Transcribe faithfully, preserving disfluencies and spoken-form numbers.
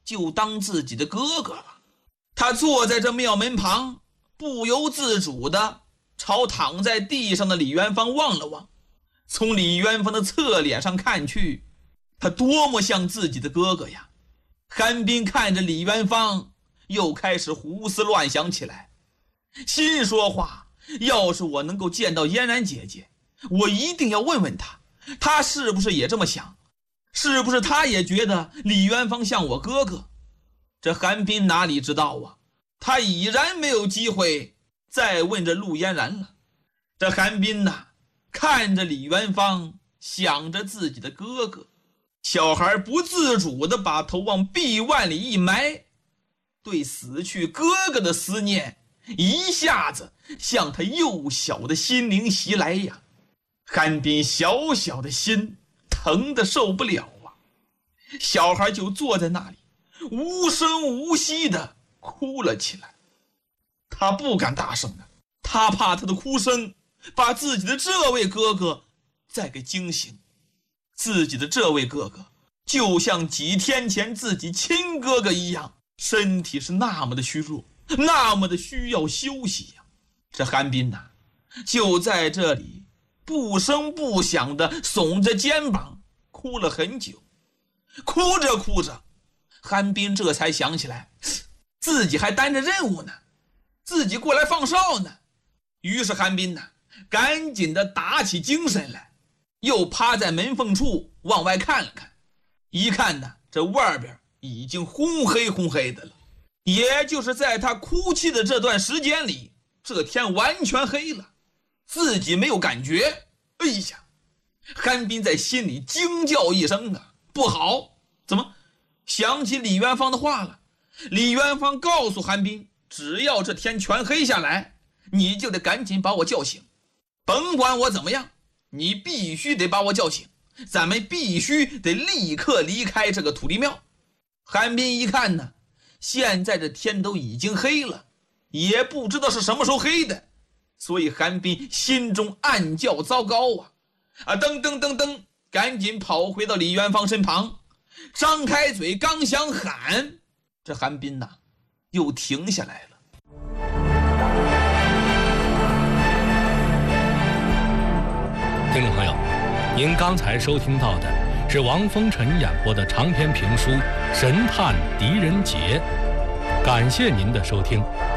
就当自己的哥哥了。他坐在这庙门旁，不由自主地朝躺在地上的李元芳望了望。从李元芳的侧脸上看去，他多么像自己的哥哥呀！韩冰看着李元芳，又开始胡思乱想起来，心说话，要是我能够见到嫣然姐姐，我一定要问问她，她是不是也这么想，是不是她也觉得李元芳像我哥哥。这韩冰哪里知道啊，他已然没有机会再问这陆嫣然了。这韩冰呐，看着李元芳，想着自己的哥哥，小孩不自主地把头往臂腕里一埋，对死去哥哥的思念一下子向他幼小的心灵袭来呀。韩冰小小的心疼得受不了啊，小孩就坐在那里无声无息地哭了起来。他不敢大声啊，他怕他的哭声把自己的这位哥哥再给惊醒。自己的这位哥哥就像几天前自己亲哥哥一样，身体是那么的虚弱，那么的需要休息呀。这韩冰呐、啊，就在这里不声不响地耸着肩膀哭了很久。哭着哭着，韩冰这才想起来自己还担着任务呢，自己过来放哨呢。于是韩冰呢、啊，赶紧的打起精神来，又趴在门缝处往外看了看。一看呢，这外边已经昏黑昏黑的了，也就是在他哭泣的这段时间里，这天完全黑了，自己没有感觉。哎呀，韩冰在心里惊叫一声啊，不好！怎么想起李元芳的话了？李元芳告诉韩冰，只要这天全黑下来，你就得赶紧把我叫醒，甭管我怎么样，你必须得把我叫醒，咱们必须得立刻离开这个土地庙。韩冰一看呢，现在这天都已经黑了，也不知道是什么时候黑的，所以韩冰心中暗叫糟糕啊！啊，噔噔噔噔，赶紧跑回到李元芳身旁，张开嘴刚想喊，这韩冰呐、啊、又停下来了。 听众朋友，您刚才收听到的是王风尘演播的长篇评书《神探狄仁杰》，感谢您的收听。